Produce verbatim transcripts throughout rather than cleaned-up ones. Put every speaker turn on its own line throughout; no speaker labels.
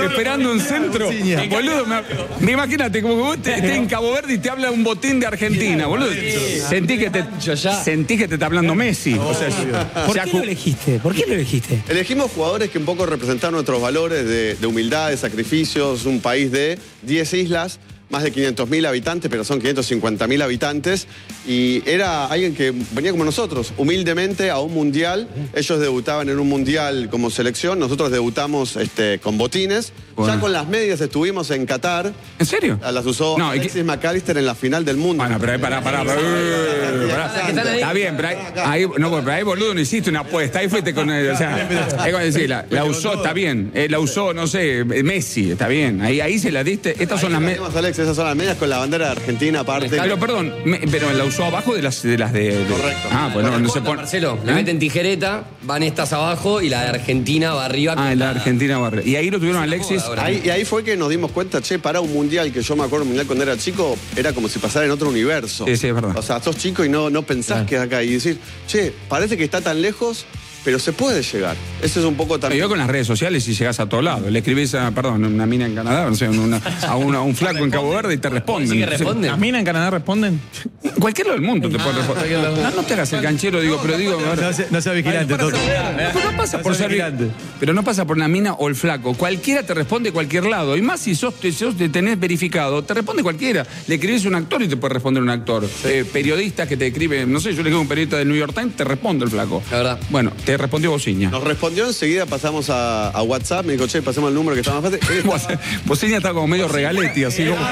esperando un centro. Boludo, me, me imagínate, como que vos te- estés en Cabo Verde y te habla un botín de Argentina, boludo. Sentí que te, sentí que te está hablando Messi. O sea,
¿Por
ya
qué
cu-
lo elegiste? ¿Por qué lo elegiste?
Elegimos jugadores que un poco representaron nuestros valores de, de humildad, de sacrificios, un país de diez islas, más de quinientos mil habitantes, pero son quinientos cincuenta mil habitantes, y era alguien que venía como nosotros, humildemente a un mundial. Ellos debutaban en un mundial como selección, nosotros debutamos este, con botines.
Bueno.
Ya con las medias estuvimos en Qatar.
¿En serio?
Las usó
No, ¿y
Alexis
qué-
McAllister en la final del mundo.
Bueno, pero ahí, pará, pará, pará, uh, pará. Está bien, pero ahí, ahí- no, pero ahí, boludo, no hiciste una apuesta. Ahí fuiste con el, o sea, es como decir, la, la usó, está bien. Eh, la usó, no sé, Messi, está bien. Ahí, ahí se la diste. Estas son las medias.
Tenemos, Alex, esas son las medias con la bandera de Argentina aparte.
Claro, perdón, me- pero la usó abajo de las de. Las de, de-
Correcto.
Ah, pues no, no se pone.
Marcelo, le
¿Eh?
meten tijereta, van estas abajo y la de Argentina va arriba.
Ah,
con
la Argentina barre. Y ahí lo tuvieron Alexis.
Ahora.
Ahí, y ahí fue que nos dimos cuenta, che, para un mundial, que yo me acuerdo un mundial cuando era chico, era como si pasara en otro universo.
Sí, sí, es verdad.
O sea, sos chico y no, no pensás que es acá. Y decir, che, parece que está tan lejos, pero se puede llegar. Eso es un poco
Me
también.
veo con las redes sociales y llegás a todos lados. Le escribís a, perdón, una mina en Canadá, no sé, una- a, una- a un flaco en Cabo Verde y te responden.
¿Sí que responden?
¿Las minas en Canadá responden?
Cualquier lado del mundo te puede responder. No, no te hagas el canchero, digo, pero digo. a ver.
No sea, no sea vigilante, Toto.
Pero no pasa
No
por
sea
ser
vigilante.
pero no pasa por la mina o el flaco. Cualquiera te responde de cualquier lado. Y más si sos, te, sos- te tenés verificado, te responde cualquiera. Le escribís a un actor y te puede responder un actor. Eh, periodistas que te escriben, no sé, yo le escribo a un periodista del New York Times, te responde el flaco.
La verdad.
Bueno, te respondió Bociña.
Nos respondió enseguida, pasamos a, a WhatsApp, me dijo, che, pasemos el número que está más fácil. Él estaba-
Bociña está como medio regaletti, así como.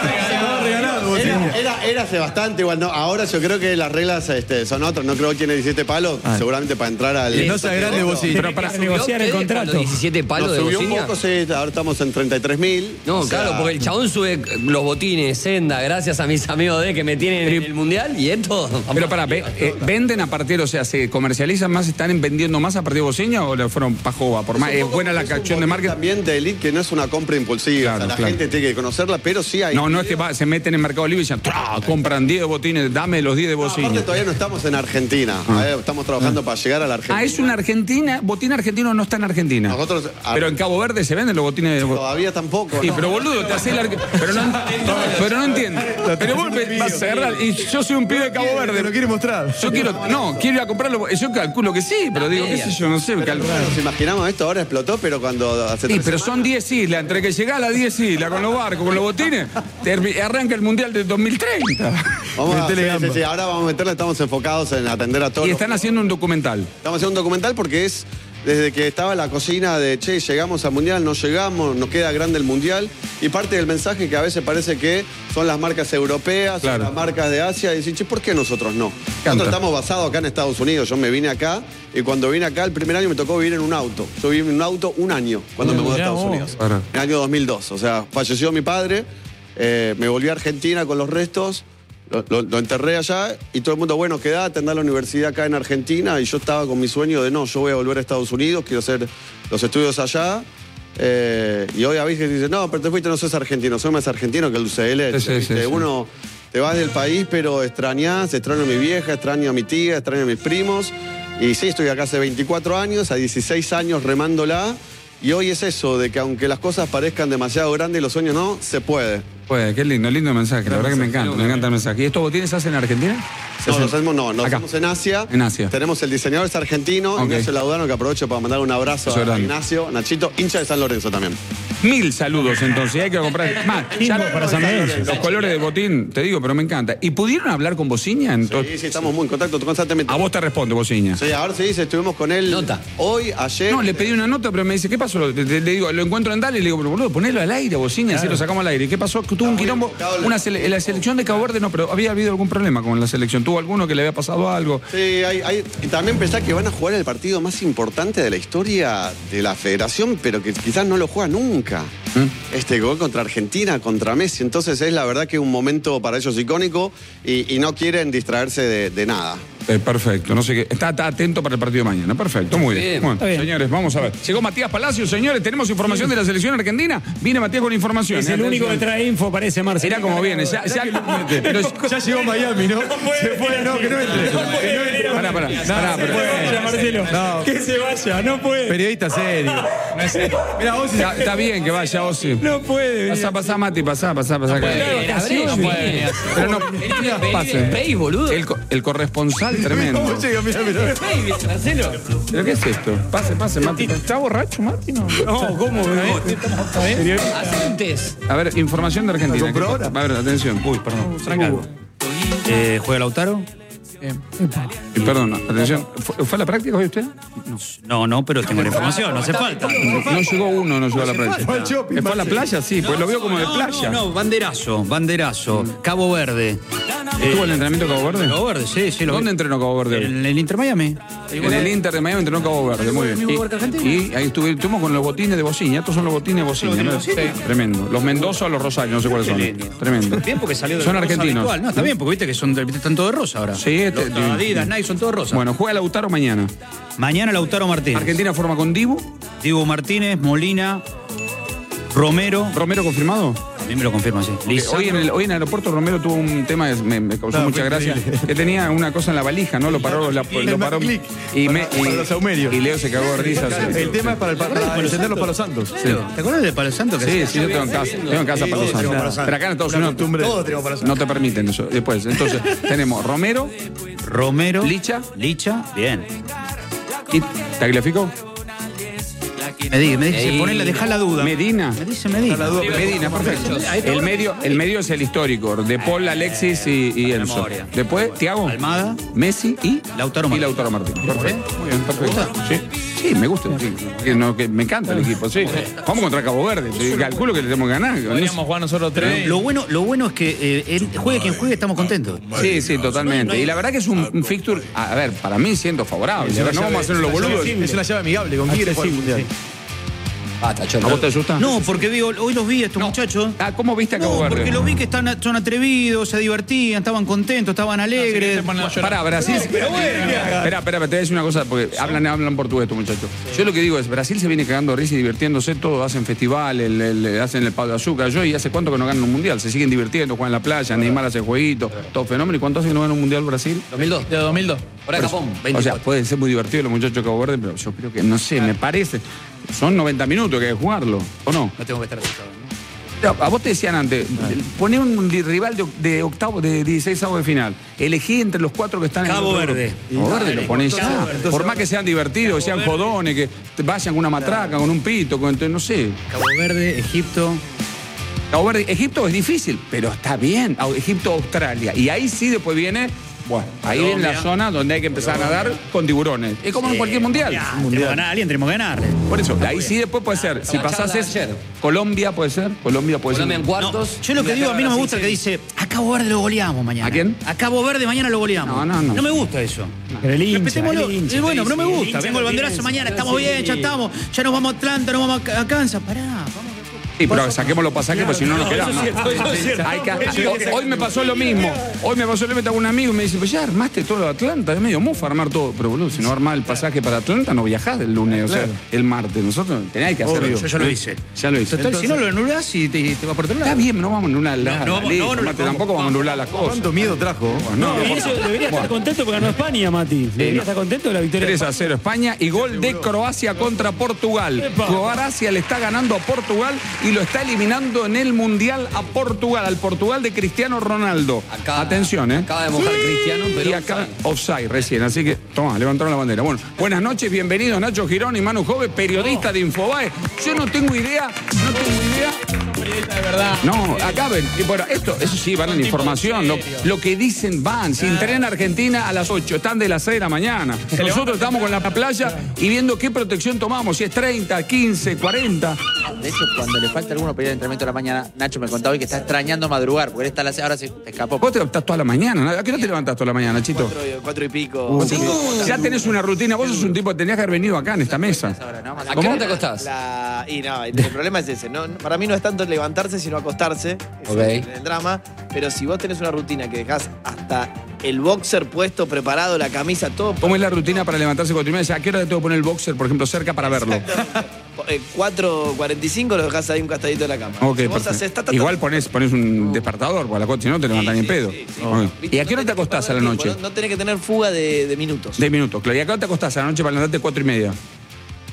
Era, era, era hace bastante, igual, no. Ahora yo creo que las reglas este, son otras. No creo que tiene diecisiete palos,
Ah.
seguramente para entrar al.
Que no sea grande, Bociña.
Pero para-
Para negociar el
¿Subió ustedes
contrato.
con los diecisiete palos
Nos
de
subió un
Bociña?
poco, sí, ahora estamos en treinta y tres mil.
No,
O sea,
claro, porque el chabón sube los botines, senda, gracias a mis amigos de que me tienen en el mundial y esto.
Pero para, ¿venden a partir, o sea, se comercializan más, están vendiendo más a partir de Bociña o le fueron pajoba? Por más,
Es un
es
poco-
buena la
es un
acción de
botín
marketing.
También de Elite, que no es una compra impulsiva.
Claro,
o sea, la
claro.
gente tiene que conocerla, pero sí hay.
No, no es que va- se meten en Mercado Libre y dicen, ¡tra! Compran diez botines, dame los diez de
No, aparte
Bociña.
todavía no estamos en Argentina. Eh, Estamos trabajando para llegar a la Argentina.
Ah, es una Argentina, botín argentino no está en Argentina.
Nosotros, a-
Pero en Cabo Verde se venden los botines de.
Todavía tampoco.
Sí,
¿no?
pero boludo, te hace el arque- Pero no, pero no entiendo. Pero vos me vas a agarrar. Y yo soy un pibe de Cabo
Te
Verde.
lo quiere mostrar.
Yo quiero. No, quiero ir a comprarlo. Yo calculo que sí, pero digo, qué sé yo, no sé. calculo.
Nos imaginamos esto, ahora explotó, pero cuando hace
Sí,
tres
pero
semanas-
son diez islas. Entre que llegás a las diez islas con los barcos, con los botines, te arranca el mundial del dos mil treinta.
Vamos a,
Metele
sí,
gamba.
sí, sí, ahora vamos a meterle, estamos enfocados en atender a todos.
Y
los-
están haciendo un documental.
Estamos haciendo un documental porque es desde que estaba la cocina de, che, llegamos al Mundial, no llegamos, nos queda grande el Mundial. Y parte del mensaje que a veces parece que son las marcas europeas, son
Claro.
las marcas de Asia, y decir, che, ¿por qué nosotros no?
Canta.
Nosotros estamos basados acá en Estados Unidos. Yo me vine acá y cuando vine acá, el primer año me tocó vivir en un auto. Yo viví en un auto un año cuando me mudé a
mirá
Estados
vos.
Unidos.
Claro.
En el año dos mil dos. O sea, falleció mi padre, eh, me volví a Argentina con los restos. Lo, lo- lo enterré allá y todo el mundo, bueno, quedate, andá a la universidad acá en Argentina. Y yo estaba con mi sueño de no, yo voy a volver a Estados Unidos, quiero hacer los estudios allá. Eh, y hoy a veces dice, no, pero te fuiste, no sos argentino, soy más argentino que el dulce de leche.
Sí, sí,
¿viste?
sí, sí.
Uno te vas del país, pero extrañás, extraño a mi vieja, extraño a mi tía, extraño a mis primos. Y sí, estoy acá hace veinticuatro años, a dieciséis años remándola. Y hoy es eso, de que aunque las cosas parezcan demasiado grandes y los sueños no, se puede.
Pues, qué lindo, lindo mensaje. La verdad que me encanta, me encanta el mensaje. ¿Y estos botines se hacen en Argentina? Se
No,
hacen-
nos hacemos, no, nos
Acá.
hacemos en Asia.
En Asia.
Tenemos el diseñador es argentino,
Ok.
Ignacio Laudano, que aprovecho para mandar un abrazo
Eso es
a
grande.
Ignacio, Nachito, hincha de San Lorenzo también.
Mil saludos entonces, hay que comprar más. Ya
Timbo para San Lorenzo.
los colores de botín, te digo, pero me encanta. ¿Y pudieron hablar con Bociña?
Sí, sí, estamos muy en contacto constantemente.
A vos te responde Bociña.
Sí, ahora sí, sí, estuvimos con él.
Nota.
Hoy, ayer.
No, le pedí una nota, pero me dice, ¿qué pasó? Le, le- le digo, lo encuentro en Dale y le digo, pero boludo, ponelo al aire, Bociña, así lo sacamos al aire. ¿Qué pasó? Que tuvo un quilombo.
enfocado en-
Una sele- la selección de Cabo Verde no, pero había habido algún problema con la selección. ¿Tuvo alguno que le había pasado algo?
Sí, hay, hay- y también pensar que van a jugar el partido más importante de la historia de la federación, pero que quizás no lo juega nunca. Este gol contra Argentina, contra Messi. Entonces es la verdad que un momento para ellos icónico y, y no quieren distraerse de, de nada.
Eh, perfecto, no sé qué. Está, está atento para el partido de mañana. Perfecto, muy bien.
Bien.
Bueno,
Está bien.
señores, vamos a ver. Llegó Matías Palacios, señores. ¿Tenemos información de la selección argentina? Viene Matías con información.
Es el
¿eh?
único que trae info, parece Marcelo.
Mirá cómo viene. Ya, ya, pero,
Ya llegó a Miami, ¿no? Se fue, no, que no entre.
pará, pará, pará,
Que
pero-
se vaya, Marcelo.
No.
Que se vaya, no puede.
Periodista serio. Mira, vos si
Está, está bien que vaya vos sí.
No puede.
Pasá, pasá, Mati, pasá, pasá, pasá. acá.
No puede.
Pero no, pase.
Space, boludo.
El, co- el corresponsal tremendo.
¿Cómo llega? Mira, mira.
Marcelo.
¿Pero qué es esto? Pase, pase, Mati.
¿Está borracho, Mati? No, no ¿cómo?
Hacé un test.
A ver, información de Argentina.
¿Lo compró
¿Qué-
ahora?
A ver, atención.
Uy, perdón. Tranca. Eh, ¿Juega Lautaro?
Y perdón, atención. ¿Fue, fue a la práctica hoy usted?
No, no, pero tengo la información, no hace falta.
No llegó uno, no llegó a la práctica.
Fue al shopping,
¿Fue a la
Marcelo.
playa? Sí, pues lo veo como de playa.
No, no, banderazo, banderazo. Cabo Verde.
¿Estuvo en el entrenamiento de Cabo Verde?
Cabo Verde, sí, sí. Lo
¿Dónde entrenó Cabo Verde? hoy?
En el Inter Miami.
En el Inter de Miami entrenó Cabo Verde, muy bien. Y, y ahí estuve, estuvimos con los botines de bocina. Estos son los botines de bocina. ¿no? Tremendo. Los Mendoza o los Rosarios, no sé cuáles son. Tremendo.
Bien porque salió de
Son
la rosa
argentinos.
habitual. No, está bien, porque viste que son, viste, están todos de rosa ahora.
Sí, este-
Los Adidas, Nike, son todos rosa.
Bueno, juega Lautaro mañana.
Mañana Lautaro Martínez.
Argentina forma con Dibu.
Diego Martínez, Molina, Romero.
¿Romero confirmado?
A mí me lo confirma, sí. Lisandro.
Hoy en, el, hoy en el aeropuerto Romero tuvo un tema que me, me causó
No,
mucha
fue
gracia.
increíble.
Que tenía una cosa en la valija, ¿no? Lo paró, la, lo paró.
clic.
Y, me,
Para- para los saumerios.
y Leo se cagó de risa. sí.
El tema es para, el, para encender los palos santos.
¿Te acuerdas de Palo Santo? Que
Sí,
hacía?
sí, yo tengo en casa. Tengo en casa Palo Santo. Pero acá en Estados
Una
Unidos
costumbre.
Todos tenemos para
no te permiten eso. Después, entonces, tenemos Romero
Romero.
Licha.
Licha, bien.
y Tagliafico.
Me dice, me dice,
Ey.
ponela, deja la duda.
Medina.
Me dice Medina.
Medina, perfecto. El medio, el medio es el histórico, de Paul, Alexis y, y Enzo.
memoria.
Después, Thiago,
Almada.
Messi y
Lautaro
y
Martínez.
Lautaro Martínez. Perfecto. Muy bien, perfecto. Sí, sí, me gusta. sí. Que no, que me encanta el equipo, sí. Vamos contra Cabo Verde. te Calculo que le tenemos que ganar.
Podríamos jugar nosotros tres.
Lo bueno, lo bueno es que eh, él- juegue quien juegue, estamos contentos.
Sí, sí, totalmente. Y la verdad que es un, un fixture, a ver, para mí siendo favorable. No vamos a hacer los boludos.
Es una llave amigable. ¿Con quién quiere jugar el mundial?
Basta,
¿A
cholo.
vos te asusta?
No, porque digo, hoy los vi a estos muchachos.
Ah, ¿cómo viste a Cabo
No,
Verde?
porque los vi que están, son atrevidos, se divertían, estaban contentos, estaban alegres.
Pará, Brasil. Espera, espera, espera, te voy a decir una cosa, porque hablan, hablan portugués estos muchachos. Yo lo que digo es, Brasil se viene cagando de risa y divirtiéndose, todos hacen festival, el- el- hacen el palo de azúcar. Yo, ¿y hace cuánto que no ganan un mundial? Se siguen divirtiendo, juegan en la playa, Neymar hace jueguitos, todo fenómeno. ¿Y cuánto hace que no ganan un mundial Brasil?
dos mil dos.
De dos mil dos.
Ahora Japón,
O sea,
veinticuatro.
puede ser muy divertido los muchachos de Cabo Verde, pero yo creo que, no sé, me parece. Son noventa minutos que hay que jugarlo, ¿o no?
No tengo que estar asustado, ¿no?
A vos te decían antes, poné un di- rival de, de octavo, de dieciséis avos de final. Elegí entre los cuatro que están en
Cabo
el otro
Verde.
grupo. Cabo Verde lo ponés ya. Por más que sean divertidos, que sean jodones, que te vayan con una matraca, con un pito, con no sé.
Cabo Verde, Egipto.
Cabo Verde, Egipto es difícil, pero está bien. Au- Egipto, Australia. Y ahí sí después viene, bueno, ahí viene la zona donde hay que empezar a nadar con tiburones. Es como en cualquier mundial.
Tenemos que ganar a alguien, tenemos que ganarle.
Por eso, ahí sí después puede ser. Si
La
pasás
charla
es
de ayer.
Colombia, puede ser. Colombia puede
Colombia en
ser.
cuartos.
Yo lo que digo, a mí no me gusta el que dice, a Cabo Verde lo goleamos mañana.
¿A quién?
A Cabo Verde mañana lo goleamos.
No, no, no.
No me gusta eso.
El hincha,
Respetémoslo.
el hincha,
Y bueno,
sí,
no me
sí, el
gusta.
hincha
Vengo el
lo
banderazo
tiene,
mañana,
sí,
estamos
sí.
bien, ya estamos. Ya nos vamos a Atlanta, nos vamos a a Kansas. Pará, vamos.
Sí, pero saquemos los pasajes, porque si no nos quedamos. Hay que- hoy, hoy me pasó lo mismo. Hoy me pasó lo mismo. Tengo un amigo y me dice, pues ya armaste todo Atlanta. Es medio mufa armar todo. Pero boludo, si no armás el pasaje para Atlanta, no viajás el lunes, o sea, el martes. Nosotros tenéis que hacerlo.
Yo ya lo hice.
Ya lo hice.
Total, si no lo anulás y te, te va por otro lado.
Está bien, no vamos a anular la,
No, no vamos-
listo,
no, no, no,
Mate,
no,
tampoco vamos a anular las cosas.
¿Cuánto miedo trajo?
No,
Y eso debería estar contento porque ganó España, Mati. Debería estar contento de la victoria.
tres a cero España y gol de Croacia contra Portugal. Croacia le está ganando a Portugal y lo está eliminando en el Mundial a Portugal, al Portugal de Cristiano Ronaldo.
Acá-
Atención, ¿eh?
Acaba de mojar Cristiano, pero.
Y acá offside recién, así que toma, levantaron la bandera. Bueno, buenas noches, bienvenidos Nacho Girón y Manu Jove, periodista de Infobae. Yo no tengo idea, no tengo idea.
De verdad.
No, acá ven, y bueno, esto, eso sí, van en información. Lo, lo que dicen van. Si entrenan Argentina a las ocho, están de las seis de la mañana. Nosotros estamos con la playa y viendo qué protección tomamos, si es treinta, quince, cuarenta.
De hecho, cuando le falta alguno para ir al entrenamiento de la mañana, Nacho me contaba hoy que está extrañando madrugar, porque él está a las ahora se te escapó.
Vos te levantás toda la mañana, ¿no? ¿A qué hora te levantás toda la mañana, Chito?
Cuatro, y- cuatro y pico.
Uh,
cinco.
ya tenés una rutina, vos sos un tipo que tenías que haber venido acá en esta mesa.
Ahora, ¿no? Más
¿A
o
qué hora
menos.
te acostás?
La- y no, el, el problema es ese. No, para mí no es tanto levantarse, sino acostarse. Es
Ok.
el, el drama. Pero si vos tenés una rutina que dejás hasta el boxer puesto, preparado, la camisa, todo.
¿Cómo es la rutina para levantarse cuatro y media? ¿A qué hora te tengo que poner el boxer, por ejemplo, cerca para verlo?
eh, cuatro cuarenta y cinco lo dejás ahí un castadito de la cama.
Ok,
Si vos
perfecto.
haces ta, ta, ta,
Igual pones, pones un despertador, porque a la cuatro, si no te levantas ni en
sí,
pedo.
sí, sí.
Ok.
¿Viste?
¿Y a qué hora
No
te
tenés que
acostás a la
perder
noche?
tiempo, No, no tenés que tener fuga de, de minutos.
De minutos, claro. ¿Y a qué hora te acostás a la noche para levantarte cuatro y media?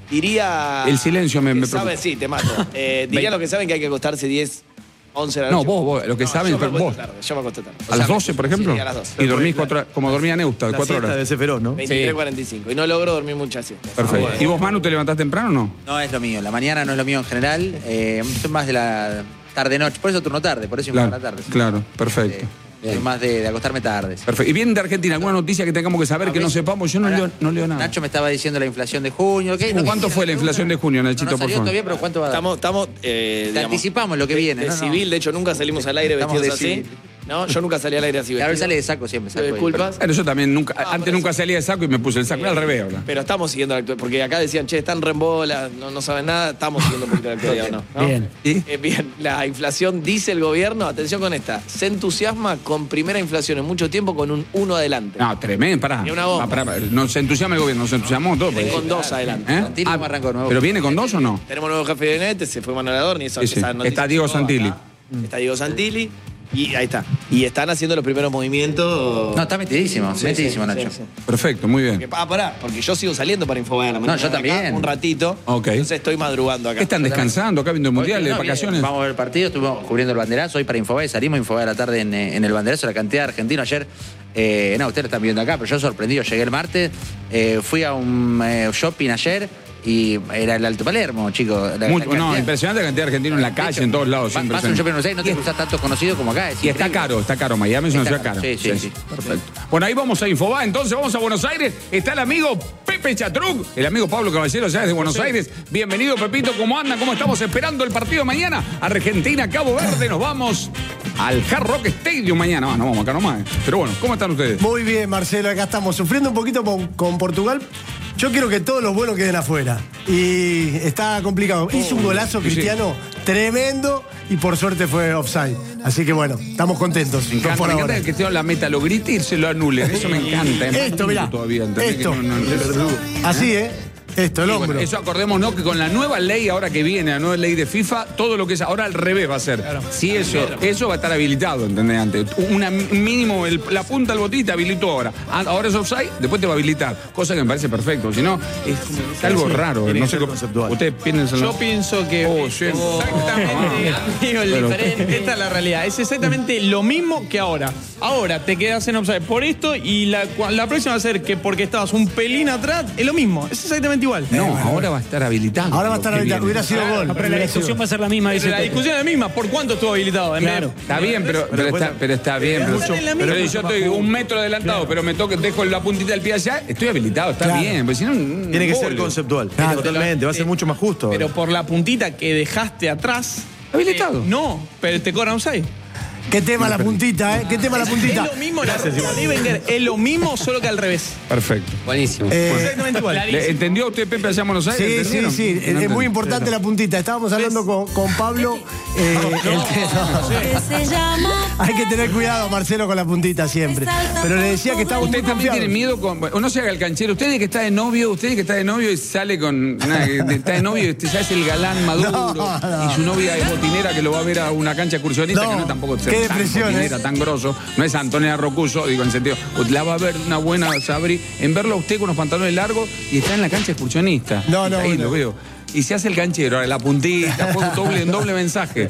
Diría...
El silencio me,
que
me
saben,
preocupa.
sí, te mato. Eh, diría los que saben que hay que acostarse diez, once de la
No,
noche.
vos, vos, lo que
No,
saben,
yo me
pero
acuesto
vos.
tarde, yo me acuesto tarde. O
¿A
sea,
las
me-
doce, por ejemplo?
Sí, a las doce.
Y dormís cuatro horas, como dormía Neusta,
La
cuatro
siesta
horas.
de ese feroz, ¿no?
veintitrés cuarenta y cinco. Y no logro dormir muchas siestas.
Perfecto. ¿Y vos, Manu, te levantás temprano o no?
No es lo mío, la mañana no es lo mío en general. Eh, soy más de la tarde-noche, por eso turno tarde, por eso me
Claro,
la tarde.
claro, perfecto.
Eh, soy más de, de acostarme tarde.
Perfecto. ¿Y bien de Argentina? ¿Alguna noticia que tengamos que saber
A
que no
ver,
sepamos? Yo no
ahora,
leo, no leo nada.
Nacho me estaba diciendo la inflación de junio. ¿ok? No
¿Cuánto
quisiera
fue la
hacer
inflación
una.
de junio,
No,
Nachito,
no
por
salió
favor?
todavía, pero ¿cuánto va a dar?
Estamos, estamos eh,
Te
digamos,
anticipamos lo que
de-
viene.
De
no, no.
civil, de hecho, nunca salimos al aire
Estamos
vestidos
de
así.
civil.
No, yo nunca salí al aire así
Claro, él
vestido.
sale de saco siempre. Saco
Pido
y-
disculpas.
Bueno, yo también nunca,
Ah,
antes
pero
nunca
sí.
salía de saco y me puse el saco. Era al revés ahora.
Pero estamos siguiendo la actualidad, porque acá decían, che, están re en bola, no, no saben nada, estamos siguiendo un poquito la actualidad, ¿o ¿no? ¿no?
Bien.
¿Y?
Eh, bien, la inflación, dice el gobierno, atención con esta, se entusiasma con primera inflación en mucho tiempo con un uno adelante.
No, tremendo, pará.
Ni una bomba.
Ah, pará, pará. Nos entusiasma el gobierno, nos entusiasmamos todos.
Viene
pues.
con dos adelante.
¿Eh?
Santilli
Ah,
como arrancó nuevo.
¿Pero viene con dos o no?
Tenemos nuevo jefe de gabinete, se fue Manuel Adorni, eso,
Sí, sí.
esa noticia
Está Diego
llegó
Santilli.
acá. Está Diego Santilli, y ahí está. Y están haciendo los primeros movimientos.
No, está metidísimo,
Sí,
metidísimo,
sí,
Nacho.
sí, sí.
Perfecto, muy bien.
Que, ah, pará, porque yo sigo saliendo para Infobae a la mañana.
yo también.
Acá Un ratito.
Ok.
Entonces estoy madrugando acá.
¿Qué están descansando acá viendo el mundial de
No, bien,
vacaciones?
Vamos a ver el partido, estuvimos cubriendo el banderazo hoy para Infobae, salimos a Infobae a la tarde en, eh, en el banderazo, la cantidad de argentinos ayer. Eh, no, ustedes lo están viendo acá, pero yo sorprendido, llegué el martes, eh, fui a un eh, shopping ayer y era el Alto Palermo, chicos. La-
Mucho-
la
no,
cantidad-
impresionante la cantidad de argentinos en la calle, en todos lados.
Va-
siempre
Vas a un
son-
shopping en Buenos Aires, no te cruzas tantos conocidos como acá. es
Y está
increíble.
caro, está caro. Miami es una
Está
ciudad cara.
caro, sí, sí, sí.
Perfecto. Bueno, ahí vamos a Infobae, entonces vamos a Buenos Aires. Está el amigo Pepe Chatruc, el amigo Pablo Caballero, ya desde Buenos Aires. Bienvenido, Pepito, ¿cómo andan? ¿Cómo estamos esperando el partido mañana? Argentina, Cabo Verde, nos vamos al Hard Rock Stadium mañana. Ah, no vamos acá nomás. eh. Pero bueno, ¿cómo están ustedes?
Muy bien, Marcelo, acá estamos sufriendo un poquito con, con Portugal. Yo quiero que todos los buenos queden afuera. Y está complicado. Hizo un golazo
sí.
Cristiano tremendo y por suerte fue offside. Así que bueno, estamos contentos.
Me encanta,
por
me
ahora.
encanta que Cristiano la meta, lo grite y se lo anulen. Eso me encanta. es más
Esto,
lindo
mirá.
todavía, ¿entendés?
Esto.
Que no- no-
Así, ¿eh? Esto, el
Sí,
hombro.
bueno, eso acordémonos que con la nueva ley ahora que viene, la nueva ley de FIFA, todo lo que es ahora al revés va a ser. Si eso, eso va a estar habilitado, ¿entendés? Antes, una mínimo, el- la punta del botín te habilitó ahora. Ah, Ahora es offside, después te va a habilitar. Cosa que me parece perfecto. Si no, es, es algo raro.
Tiene
No
que
sé
ser
cómo-
conceptual.
Ustedes piensan.
Yo pienso que.
Oh, sí.
Exactamente. Amigo, el
Pero-
diferente. Esta es la realidad. Es exactamente lo mismo que ahora. Ahora te quedas en offside por esto y la, cua- la próxima va a ser que porque estabas un pelín atrás, es lo mismo. Es exactamente igual.
No, ahora va a estar habilitado.
Ahora va a estar
Qué
habilitado.
bien.
Hubiera sido gol.
No, pero la
Hubiera
discusión
sido-
va a ser la misma, dice
Pero la
Pepe.
discusión es la misma. ¿Por cuánto estuvo habilitado? En vez-
Claro.
Está bien, pero, pero, está, pero está bien. Pero,
mucho-
pero
pero
si yo estoy un metro adelantado, pero me toque, dejo la puntita del pie allá, estoy habilitado, está
Claro.
bien. Porque si no, un
Tiene que
gol.
ser conceptual.
Claro.
Totalmente, va a ser mucho más justo.
Pero por la puntita que dejaste atrás.
Habilitado.
eh, no, pero te cobran offside.
Qué tema la puntita, ¿eh? Qué tema la puntita.
Es lo mismo, la la ley Wenger es lo mismo, solo que al revés.
Perfecto.
Buenísimo.
Eh,
Exactamente igual.
¿Le- ¿Entendió usted, Pepe, allá en Buenos Aires?
Sí, sí,
¿Entendieron?
sí.
No
Es, es
entendí.
muy importante la puntita. Estábamos hablando con, con Pablo. eh, el que- no.
que se llama.
Hay que tener cuidado, Marcelo, con la puntita siempre. Pero le decía que estaba muy
Usted también
confiado.
tiene miedo con. bueno, no se haga el canchero. Usted que está de novio, usted que está de novio y sale con. nada, que está de novio y usted ya es el galán maduro.
No, no.
Y su novia es botinera que lo va a ver a una cancha excursionista
No,
que no es tampoco
qué
tan
depresión,
botinera,
¿eh?
tan grosso. No es Antonia Rocuso, digo en sentido. La va a ver una buena Sabri en verlo a usted con los pantalones largos y está en la cancha excursionista.
No, no,
Ahí
bueno.
lo veo. Y se hace el canchero, ahora la puntita, fue un doble, un doble mensaje.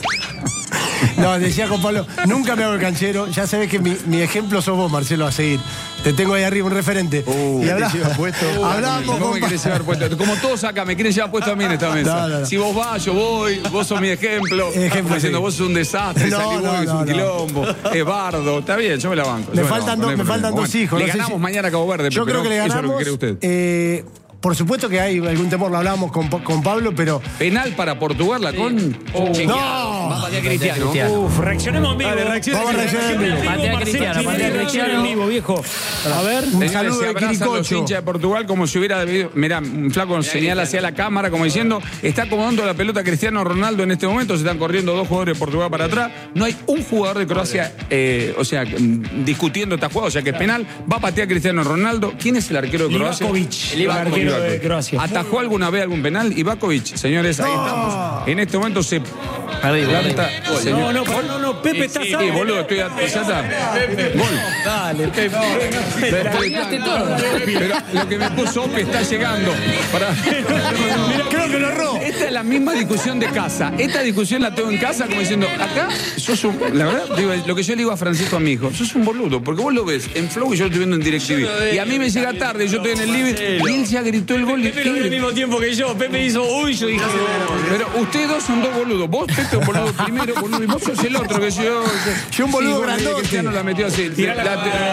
No, decía con Pablo, nunca me hago el canchero. Ya sabes que mi, mi ejemplo sos vos, Marcelo, a seguir. Te tengo ahí arriba un referente.
Uh,
y habla-
te lleva puesto.
hablamos
¿Cómo
con
me querés
Pa-
llevar puesto? Como todos acá, me quieren llevar puesto a mí en esta mesa.
No, no, no.
Si vos vas, yo voy, vos sos mi ejemplo.
Ejemplo,
Como diciendo,
sí.
vos sos un desastre,
No,
salí
no,
vos, es
no,
un
no.
quilombo, es bardo. Está bien, yo me la banco.
Me
yo
faltan,
la banco,
dos,
no hay
me
problema.
faltan dos
Bueno,
hijos.
Le
no sé
ganamos
si-
mañana a Cabo Verde,
Yo
Pepe,
creo que
¿no?
le
Eso es
ganamos.
lo que cree usted.
Eh, por supuesto que hay algún temor, lo hablábamos con, con Pablo, pero.
Penal para Portugal, la con.
¡No!
Va a patear Cristiano.
Uf, reaccionemos en vivo.
Vamos a reaccionar en vivo.
Patea Cristiano, patea Cristiano en vivo, viejo. A ver.
Un
Señores,
saludo
se
de
abrazan los
Quiricocho.
hinchas de Portugal como si hubiera debido. Mirá, un flaco señala hacia la cámara como diciendo, está acomodando la pelota Cristiano Ronaldo en este momento, se están corriendo dos jugadores de Portugal para atrás. No hay un jugador de Croacia, eh, o sea, mm, discutiendo esta jugada, o sea que es penal. Va a patear Cristiano Ronaldo. ¿Quién es el arquero de Croacia?
Livakovic,
El
el arquero de Croacia.
¿Atajó alguna vez algún penal? Ivakovic, señores, ahí estamos. En este momento se Planta, señor.
No, no, no, no, Pepe está
Sí,
sano.
boludo, estoy a, ya está. Gol.
Dale, Pepe.
Pero, pero lo que me puso Ope está llegando. Para...
Creo que lo erró.
Esta es la misma discusión de casa. Esta discusión la tengo en casa como diciendo, acá sos un... La verdad, digo, lo que yo le digo a Francisco, a mi hijo, sos un boludo, porque vos lo ves en Flow y yo lo estoy viendo en DirecTV. Y a mí me llega tarde y yo estoy en el living y él ya gritó el gol.
Pepe lo ve al mismo tiempo que yo. Pepe hizo, uy, yo dije...
Pero ustedes dos son dos boludos. Vos, Pepe, un boludo primero, boludo, y vos sos el otro que yo...
Yo un boludo
sí, bueno,
grandote.
Cristiano la metió así. La- la-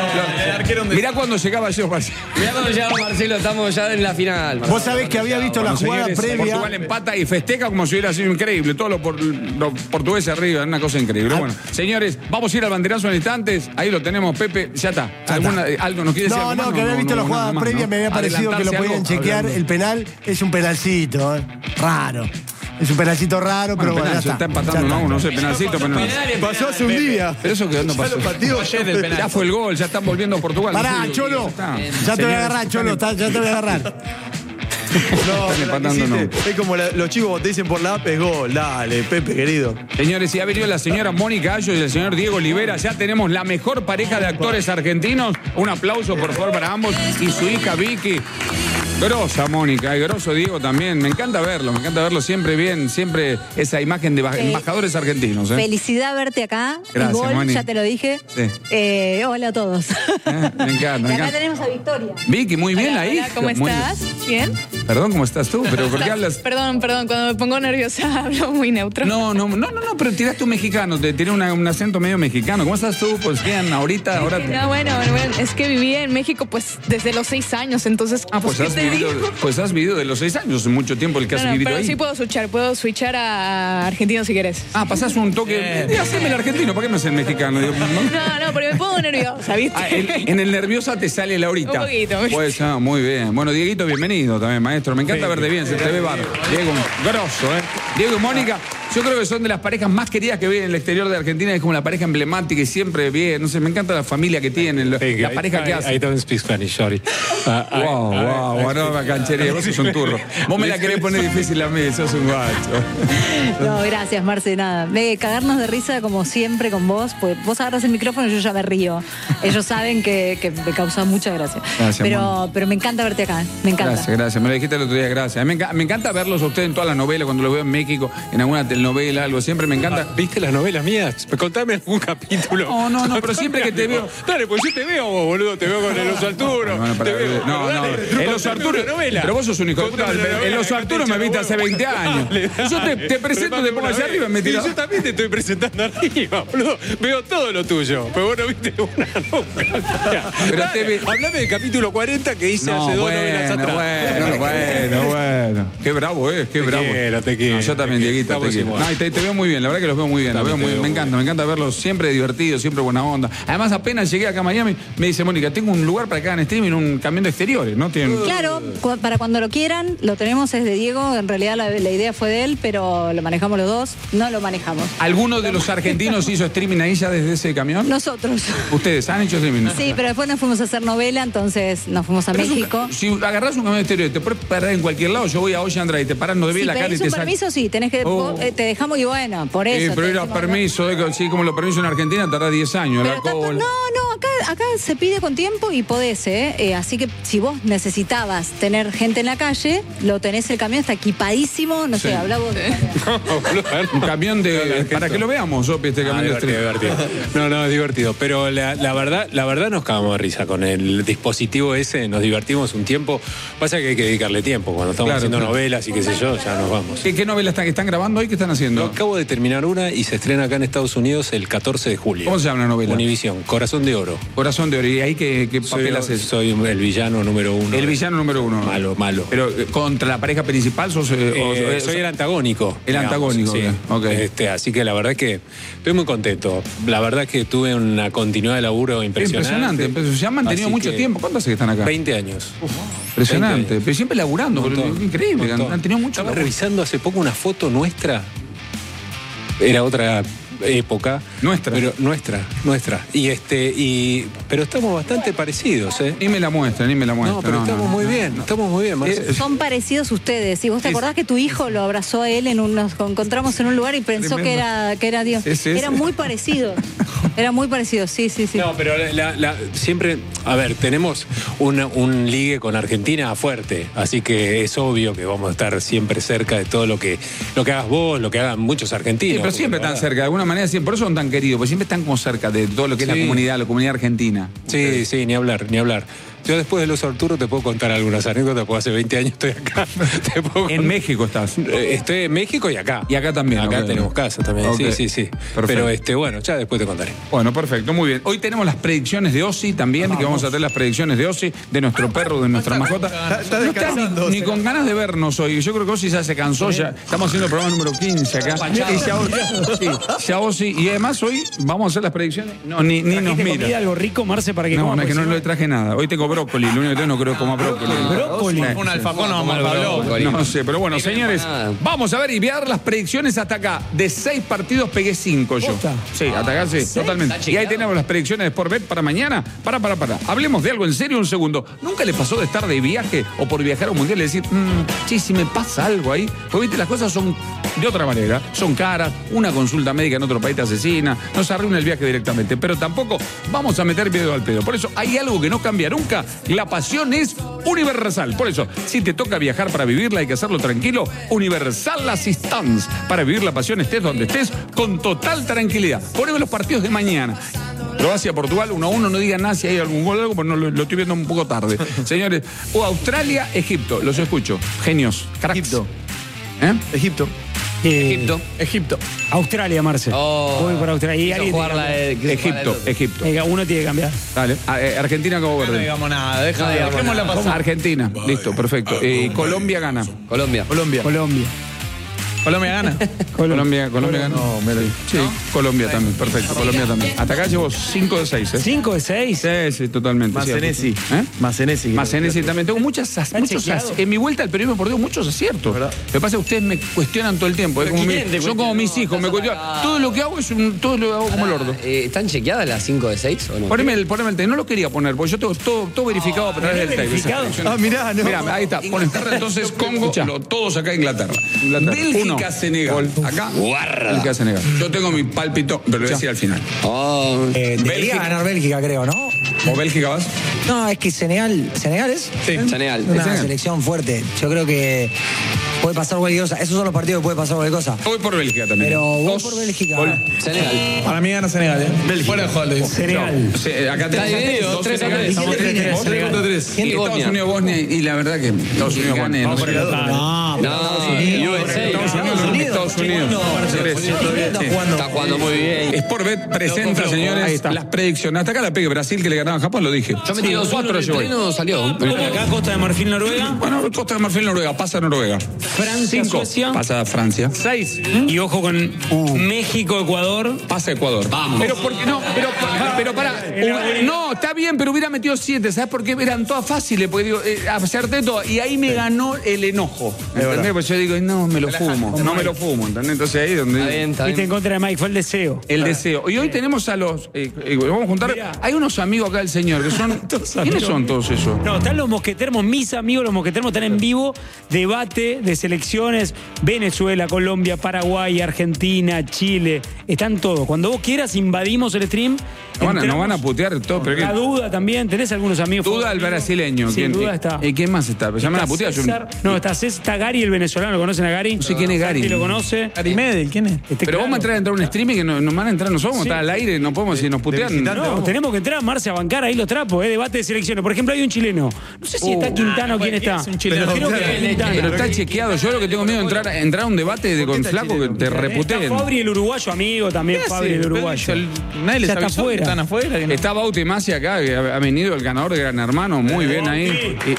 la- Mirá cuando llegaba yo, Marcelo.
Mirá cuando llegamos, Marcelo, estamos ya en la final.
Vos sabés que había visto la
Cuando,
jugada
señores,
previa.
Portugal empata y festeja como si hubiera sido increíble. Todos los, por- los portugueses arriba, una cosa increíble. Bueno, señores, vamos a ir al banderazo en instantes. Ahí lo tenemos, Pepe. Ya está. ¿Alguna, ¿Algo nos quiere decir?
No,
algo
no,
más?
que había visto la
no,
jugada
nada más,
previa,
¿no?
me había parecido que lo
Adelantarse
podían
algo,
chequear.
hablando.
El penal es un penalcito, ¿eh? Raro. Es un penalcito raro, pero
Bueno,
bueno,
penal,
ya
se está
está.
empatando
Ya
uno a
está.
uno, no sé, penalcito, pero no.
Pasó hace un día.
Pero eso que no pasó. Ya fue el gol, ya están volviendo a Portugal.
Pará,
No sé,
Cholo.
está.
Ya te voy a
Señores,
agarrar, Cholo. está- Ya te voy a agarrar.
No,
Están
la que
empatando, no.
hiciste. Es como la- los chicos cuando te dicen por la app es gol. Dale, Pepe, querido.
Señores, y ha venido la señora Mónica Ayos y el señor Diego Olivera. Ya tenemos la mejor pareja de actores argentinos. Un aplauso, por favor, para ambos. Y su hija Vicky. Grosa Mónica, y grosso Diego también. Me encanta verlo, me encanta verlo siempre bien, siempre esa imagen de ba-
Eh,
embajadores argentinos. ¿eh?
Felicidad verte acá.
Gracias,
El gol,
Moni.
ya te lo dije.
Sí.
Eh, hola a todos.
Eh, Me encanta,
Y
me
acá
encanta.
tenemos a Victoria.
Vicky, muy bien
Hola,
la
hola,
hija.
¿cómo
muy
estás? ¿Bien?
bien. Perdón, ¿cómo estás tú? ¿Pero por qué hablas?
Perdón, perdón, cuando me pongo nerviosa hablo muy neutro.
No, no, no, no, no, pero tiraste un mexicano, te tiré una- un acento medio mexicano. ¿Cómo estás tú? Pues bien, ahorita, ahora. te-
No, bueno, bueno, es que viví en México pues desde los seis años, entonces,
Ah, pues
¿qué
has
te
vivido,
digo?
pues has vivido de los seis años, mucho tiempo el que has
No, no,
vivido
pero
ahí.
sí puedo switchar, puedo switchar a argentino si querés.
Ah, pasás un toque. Eh, haceme el argentino, ¿para qué me haces el mexicano? Digo, ¿no?
No, no, porque me pongo nerviosa, ¿viste?
Ah, en, en el nerviosa te sale la horita.
Un poquito.
Pues, ah, muy bien. Bueno, Dieguito, bienvenido también, maestro. Me encanta verte bien, se te ve barro. Diego, grosso, ¿eh? Diego y Mónica, yo creo que son de las parejas más queridas que vienen en el exterior de Argentina. Es como la pareja emblemática y siempre bien. No sé, me encanta la familia que tienen, la, la pareja que hacen.
I don't speak Spanish, sorry. Uh, I-
Wow,
I-
wow,
I-
bueno, la canchería, vos sos un turro. Vos me la querés poner difícil a mí, sos un guacho.
No, gracias, Marce, nada. Ve, cagarnos de risa como siempre con vos, pues vos agarras el micrófono y yo ya me río. Ellos saben que, que me causa mucha gracia.
Gracias,
pero, pero me encanta verte acá, me encanta.
Gracias, gracias. Me lo dijiste el otro día, gracias. Me, enca- me encanta verlos a ustedes en todas las novelas, cuando los veo en México, en alguna telenovela, algo. Siempre me encanta.
¿Viste las novelas mías? Contame algún capítulo.
No, no, no, pero siempre que te veo.
Dale, pues yo te veo vos, boludo. Te veo con el oso Arturo.
Bueno, para-
te veo.
no,
Pero
no.
dale,
El oso
contame
Arturo.
una novela.
Pero vos sos un hijo de puta.
Contame una novela
El oso
que
Arturo
te
me
echa
viste
los
hace veinte
huevos.
años.
Dale,
Yo te,
dale.
te presento, te pongo hacia arriba y me
Sí,
tiras.
yo también te estoy presentando arriba, boludo. Veo todo lo tuyo. Pero vos no viste una nunca.
Pero
Dale,
te vi-
hablame del capítulo cuarenta que hice hace dos novelas atrás.
bueno, bueno, bueno. Qué bravo, eh, qué
Te
bravo.
quiero, te quiero,
No, yo también,
te quiero.
Dieguito, te
Estamos
quiero.
igual.
No, y te, te veo muy bien, la verdad que los veo muy bien, los veo
También
muy,
te
me
veo
encanta, me encanta verlos siempre divertidos, siempre buena onda. Además, apenas llegué acá a Miami, me dice Mónica, tengo un lugar para que hagan streaming, un camión de exteriores, ¿no? Tienen...
Claro, cu- para cuando lo quieran, lo tenemos, es de Diego, en realidad la, la idea fue de él, pero lo manejamos los dos, no lo manejamos.
¿Alguno de los argentinos hizo streaming ahí ya desde ese camión?
Nosotros.
¿Ustedes han hecho streaming?
Sí, pero después nos fuimos a hacer novela, entonces nos fuimos a
Pero es un-
México.
si agarrás un camión de exteriores, te puedes parar en cualquier lado. Yo voy a Ocean Drive, te paran, no
Si
debí la cara y
pedís
te
un
sacan.
permiso, sí, tenés que,
Oh.
vos, eh, te dejamos y bueno, por eso.
Sí, pero
te
ir a
decimos,
permiso, eh, sí, como los permisos en Argentina tarda diez años, el
Pero está-
alcohol.
no, no, acá, acá se pide con tiempo y podés, ¿eh? Eh, Así que si vos necesitabas tener gente en la calle, lo tenés el camión, está equipadísimo, no
Sí.
sé, habla vos.
Un camión de. Para que lo veamos, Sopi, este
Ah,
camión de
divertido,
streaming.
divertido. No, no, es divertido. Pero la, la verdad, la verdad nos cagamos de risa con el dispositivo ese, nos divertimos un tiempo. Pasa que hay que dedicarle tiempo. Cuando estamos
Claro,
haciendo
claro.
novelas y qué sé yo, ya nos vamos.
¿Qué, qué novela están, están grabando hoy? ¿Qué están haciendo?
Acabo de terminar una y se estrena acá en Estados Unidos el catorce de julio.
¿Cómo se llama la novela?
Univisión, Corazón de Oro.
Corazón de Oro. ¿Y ahí qué, qué
Soy,
papel haces?
soy el villano número uno.
El villano número uno.
Malo, malo.
Pero eh, contra la pareja principal sos. eh, o-
Eh,
eh,
soy el antagónico.
El antagónico,
sí.
bien, ok.
Este, así que la verdad es que estoy muy contento. La verdad es que tuve una continuidad de laburo impresionante.
Impresionante. Se han mantenido
Así
mucho
que
tiempo. ¿Cuánto hace que están acá?
veinte años.
Impresionante.
veinte años.
Pero siempre laburando.
Un
pero
montón.
increíble.
Un
Han,
montón.
han tenido mucho
Estaba
laburo.
revisando hace poco una foto nuestra. Era otra época.
Nuestra.
Pero nuestra, nuestra. Y este, y, pero estamos bastante parecidos, ¿eh?
Ni me la muestra, ni me la muestra.
No, pero
no,
estamos
no,
muy
no,
bien,
no.
estamos muy bien, Marcelo.
Son parecidos ustedes. ¿Y vos te acordás que tu hijo lo abrazó a él en un, nos encontramos en un lugar y pensó
Tremendo.
que era, que era Dios?
Sí, sí,
Era
sí.
muy parecido. Era muy parecido, sí, sí, sí.
No, pero la- la- siempre, a ver, tenemos un, un ligue con Argentina fuerte, así que es obvio que vamos a estar siempre cerca de todo lo que, lo que hagas vos, lo que hagan muchos argentinos.
Sí, pero siempre
porque la
están
verdad-
cerca, de alguna manera, siempre, por eso son tan queridos, porque siempre están como cerca de todo lo que es la
Sí.
comunidad, la comunidad argentina.
Sí, sí, ni hablar, ni hablar. Yo después del oso Arturo te puedo contar algunas anécdotas, porque hace veinte años estoy acá. Te puedo
En
contar-
México estás.
Eh, Estoy en México y acá.
Y acá también.
Acá
ok.
tenemos casa también,
Ok.
sí, sí, sí.
Perfecto.
Pero este, bueno, ya después te contaré.
Bueno, perfecto, muy bien. Hoy tenemos las predicciones de Ozzy también, que vamos a tener las predicciones de Ozzy, de nuestro perro, de nuestra mascota.
Está- está
No está
descansando,
ni, ni
Ozzy.
con ganas de vernos hoy. Yo creo que Ozzy ya se cansó, ya estamos haciendo el programa número quince acá. Y ya, Ozzy- sí, ya Ozzy- y además hoy vamos a hacer las predicciones. No, ni, ni nos
¿Trajiste comida,
mira.
algo rico, Marce, para que
No,
coma?
no, es que no
Porque
le traje nada. Hoy tengo brócoli, lo único que tengo no creo que coma brócoli.
Brócoli.
Sí,
Un
sí.
alfajor no vamos a hablar.
No sé, pero bueno,
Ni
señores,
empanada.
vamos a ver y voy a dar las predicciones hasta acá. De seis partidos pegué cinco yo.
¿Posta?
Sí, hasta acá sí, totalmente.
¿Está
Y ahí
chequeado?
tenemos las predicciones de Sportbet para mañana. Para, para, para. Hablemos de algo en serio un segundo. ¿Nunca le pasó de estar de viaje o por viajar a un mundial y decir, mmm, sí, si me pasa algo ahí? Porque viste, las cosas son de otra manera. Son caras, una consulta médica en otro país te asesina, nos arruina el viaje directamente. Pero tampoco vamos a meter miedo al pedo. Por eso hay algo que no cambia nunca. La pasión es universal. Por eso, si te toca viajar para vivirla, hay que hacerlo tranquilo. Universal Assistance. Para vivir la pasión estés donde estés, con total tranquilidad. Poneme los partidos de mañana. Croacia-Portugal, uno a uno, no digan nada si hay algún gol o algo, porque no, lo, lo estoy viendo un poco tarde. Señores, o Australia-Egipto, los escucho. Genios, cracks.
Egipto.
¿Eh?
Egipto.
Eh,
Egipto.
Egipto.
Australia, Marce.
Oh.
Voy por Australia. Y
Quiso
alguien
jugar
tiene
la
que
de- quiso jugar la
Egipto,
de-
Egipto.
cambiar. Venga, uno tiene que cambiar.
Dale, a- eh, Argentina como
No
verde.
digamos nada, deja de dejémosla pasar.
Argentina, listo, perfecto. Eh, Colombia gana.
Colombia.
Colombia.
Colombia.
Colombia gana.
Colombia, Colombia gana.
No, mira.
Sí, Colombia también, perfecto, Colombia también. Hasta acá llevo cinco de seis, ¿eh?
¿Cinco de seis?
Sí, sí, totalmente.
Macenesi.
¿Eh?
Macenesi.
Macenesi también. Tengo muchas, ac- muchos
chequeado?
ac- en mi vuelta al periodismo deportivo, muchos aciertos. Lo que pasa es que ustedes me cuestionan todo el tiempo. Es como mi-
¿quién te
son como mis
cuestiona?
hijos, me
Estás
cuestionan.
acá.
Todo lo que hago es un, todo lo hago como el ordo.
Eh, ¿Están chequeadas las cinco de seis o no?
Poneme el, poneme el tape. No lo quería poner, porque yo tengo todo, todo verificado a través del tape.
verificado?
Ah, mirá, no.
Mirá, ahí está. Pon Inglaterra, entonces Congo, lo- todos acá Inglaterra. Bélgica, Senegal. Acá, Bélgica, Senegal. Yo tengo mi pálpito, pero lo voy a decir al final.
Oh.
Eh, debería
Bélgica.
ganar Bélgica, creo, ¿no?
¿O Bélgica vas?
No, es que Senegal, ¿Senegal es?
Sí.
Senegal.
Una
Senegal.
selección fuerte. Yo creo que puede pasar cualquier cosa. Esos son los partidos que puede pasar cualquier cosa.
Voy por Bélgica también.
Pero voy
Dos
por Bélgica.
gol.
Senegal.
Para mí gana Senegal, ¿eh? Bélgica. Fuera de joder, lo digo.
Senegal.
Sí, eh, acá
Está
tenemos
dividido,
dos
tres a
Senegal.
tres.
Estamos tres, tres,
Tres
tres.
contra tres.
Y
Y
Estados
Bosnia.
Unidos, Bosnia, y la verdad que Estados Unidos gane. No sé.
No, pero
No,
Estados Unidos.
U S A.
Estados Unidos, Estados Unidos. Tres.
Está
Sí.
jugando.
Está jugando muy bien.
Sportbet presenta,
Ahí
señores,
está.
las predicciones. Hasta acá la pegue Brasil que le ganaba a Japón, lo dije.
Yo metí dos
cuatro
cuatro
llevo hoy.
no salió.
Acá Costa de Marfil, Noruega.
Bueno, Costa de Marfil, Noruega, pasa Noruega.
Francia,
Cinco,
Suecia.
pasa a Francia. Seis,
Y ojo con México, Ecuador.
pasa a Ecuador. Vamos. Pero porque no, pero, pero para. No, está bien, pero hubiera metido siete. ¿Sabes por qué? Eran todas fáciles, porque digo, eh, acerté todo. Y ahí me ganó el enojo. ¿Entendés? Pues yo digo, no, me lo fumo. No me lo fumo, ¿entendés? Entonces ahí es donde.
Está bien, está
Viste en
bien.
contra de Mike, fue el deseo.
El deseo. Y hoy tenemos a los. eh, eh, vamos a juntar.
Mirá.
Hay unos amigos acá del señor que son. ¿Quiénes son todos esos?
No, están los mosquetermos, mis amigos, los mosquetermos están en vivo. Debate de selecciones: Venezuela, Colombia, Paraguay, Argentina, Chile. Están todos. Cuando vos quieras, invadimos el stream.
No van, a- no
entramos.
van a putear todo, pero
La
¿qué?
duda también. ¿Tenés algunos amigos?
Duda el brasileño.
Sí,
¿Quién,
duda
eh,
está.
eh, ¿Quién más está? ¿Se llaman a
Está
putear? Yo-
César- no, está, César- está Gary, el venezolano. ¿Lo conocen a Gary?
No sé quién es Gary.
Santi lo conoce.
Gary Medel, ¿quién es?
Este,
Pero
claro.
vamos a entrar a entrar a un streaming que no- nos van a entrar, nosotros vamos a
Sí.
estar al aire, no podemos si nos putean.
visitante,
No,
vamos.
tenemos que entrar, Marce, a bancar ahí los trapos, ¿eh? Debate de selecciones. Por ejemplo, hay un chileno. No sé si
Uh,
está Quintana o quién está.
es un chileno.
Creo que
Pero,
está Quintana.
Pero está chequeado. Yo lo que tengo miedo es entrar, entrar a un debate de, con flaco que te
Está
reputeen.
Fabri, el uruguayo, amigo, también
¿Qué
Fabri,
hace?
el uruguayo.
El- Nadie les
Ya está
avisó que
afuera.
están afuera. que no-
Está Bauti Masi acá, que ha ha venido el ganador de Gran Hermano, muy bien ahí. Y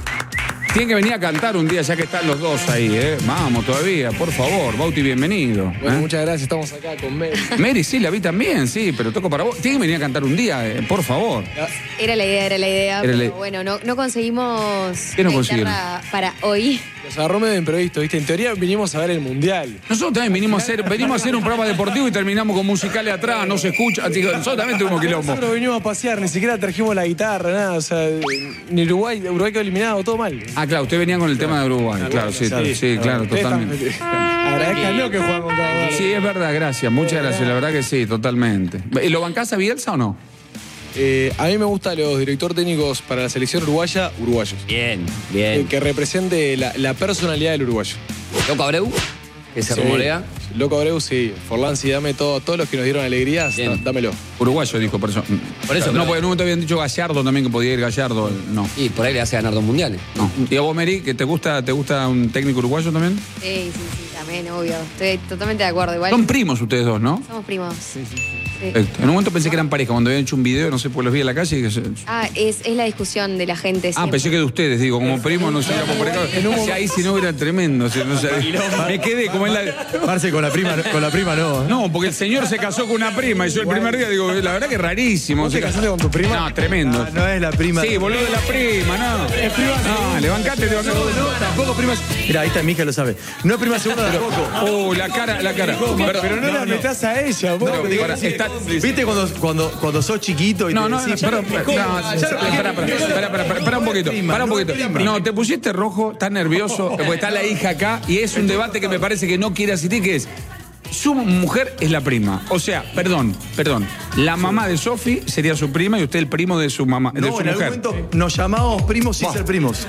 tienen que venir a cantar un día, ya que están los dos ahí, ¿eh? Vamos todavía, por favor. Bauti, bienvenido.
Bueno,
¿eh?
muchas gracias, estamos acá con Mel.
Mary, sí, la vi también, sí, pero toco para vos. Tienen que venir a cantar un día, eh, por favor.
Era la idea, era la idea.
Era la-
Pero bueno, no, no conseguimos
¿Qué no
la
consiguieron?
guitarra para hoy.
Nos agarró medio de imprevisto, ¿viste? En teoría vinimos a ver el Mundial.
Nosotros también vinimos a hacer, venimos a hacer un programa deportivo y terminamos con musicales atrás, no se escucha. Nosotros también tuvimos quilombo.
Nosotros vinimos a pasear, ni siquiera trajimos la guitarra, nada. O sea, ni Uruguay, Uruguay quedó eliminado, todo mal.
Ah, claro, usted venía con el tema de Uruguay. Claro, sí, sí, sí, claro, totalmente.
Agradezcanlo que juegan contra Uruguay.
Sí, es verdad, gracias, muchas gracias, la verdad que sí, totalmente. ¿Lo bancás a Bielsa o no?
Eh, a mí me gustan los directores técnicos para la selección uruguaya, uruguayos.
Bien, bien.
Eh, que represente la, la personalidad del uruguayo.
¿Loco Abreu? ¿Que se rumorea?
Loco Abreu, sí. Forlán, sí, dame todo, todos los que nos dieron alegrías, da- dámelo.
Uruguayo, dijo, por eso.
Por eso,
No,
pero-
porque en un momento habían dicho Gallardo también, que podía ir Gallardo. No.
Y por ahí le hace ganar dos mundiales.
No. ¿Y a vos, Meri, que te gusta, te gusta un técnico uruguayo también?
Sí, sí, sí, también, obvio. Estoy totalmente de acuerdo. Igual
Son primos ustedes dos, ¿no?
somos primos. Sí, sí, sí.
Perfecto. En un momento pensé que eran pareja, cuando habían hecho un video, no sé, pues los vi en la calle y que se-
Ah, es, es la discusión de la gente.
Ah,
siempre.
pensé que de ustedes, digo, como primos no sé, éramos pareja. Si ahí si no era tremendo. si no sé, me quedé como en la.
Marce, con la prima, con la prima no. ¿eh?
No, porque el señor se casó con una prima y yo el primer día digo, la verdad que es rarísimo.
¿Vos te
Se ca-
casaste con tu prima?
No, tremendo.
Ah, no es la prima.
Sí, boludo, de la prima, no.
Es prima
No, le bancate, te bancate.
No, tampoco prima. Mira, ahí está, mi hija lo sabe. No es prima segunda tampoco.
Oh, la cara, la cara.
Pero, pero no, la metas a ella, vos.
No, digo,
Ahora,
sí,
está-
¿viste cuando, cuando, cuando sos chiquito y
No,
te
no, no,
decís,
espera,
"Ya
espera,
me
no,
como"?
espera, espera, espera, espera, espera, espera un poquito, para un poquito. No, te pusiste rojo, estás nervioso, porque está la hija acá y es un debate que me parece que no quiere asistir, que es, su mujer es la prima. O sea, perdón, perdón, la mamá de Sofi sería su prima y usted el primo de su mamá, de
No,
su
en algún
mujer.
momento nos llamábamos primos sin ser primos.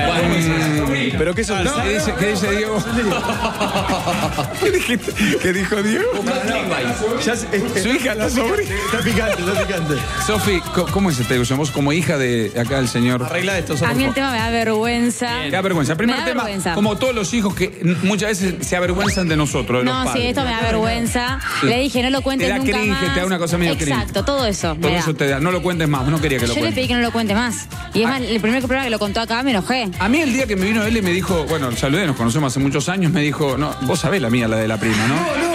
Pero que eso
No, ¿Qué dice, qué dice Diego? ¿Qué, dijiste? ¿Qué dijo Diego?
Ya es- es-
Su hija, la sobrina.
Está picante, está picante.
Sofi, co- ¿cómo es esta discusión? Vos como hija de acá del señor.
Arregla esto,
A mí el tema me da vergüenza.
Te da vergüenza. Primer
Me da
tema,
vergüenza.
como todos los hijos que n- muchas veces se avergüenzan de nosotros, de los
No,
padres.
sí, esto me da vergüenza.
Sí.
Le dije, no lo cuentes
Te da
nunca
cringe,
más.
te da una cosa medio cringe.
Exacto, todo eso.
Todo
me da.
eso te da. No lo cuentes más, no quería que lo
Yo le
cuentes.
pedí que no lo cuente más. Y es más, el primer programa que lo contó acá me enojé.
A mí el día que me vino él y me dijo, bueno, saludé, nos conocemos hace muchos años, me dijo, no, vos sabés la mía, la de la prima, ¿no?